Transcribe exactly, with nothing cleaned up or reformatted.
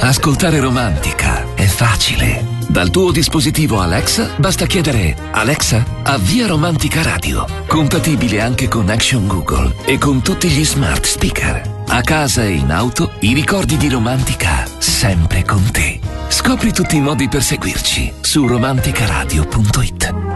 Ascoltare Romantica è facile. Dal tuo dispositivo Alexa basta chiedere: Alexa, avvia Romantica Radio. Compatibile anche con Action Google e con tutti gli smart speaker. A casa e in auto, i ricordi di Romantica sempre con te. Scopri tutti i modi per seguirci su romanticaradio punto it.